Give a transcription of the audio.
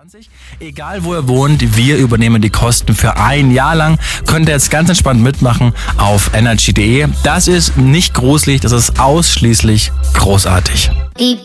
Egal wo ihr wohnt, wir übernehmen die Kosten für ein Jahr lang. Könnt ihr jetzt ganz entspannt mitmachen auf energy.de. Das ist nicht gruselig, das ist ausschließlich großartig.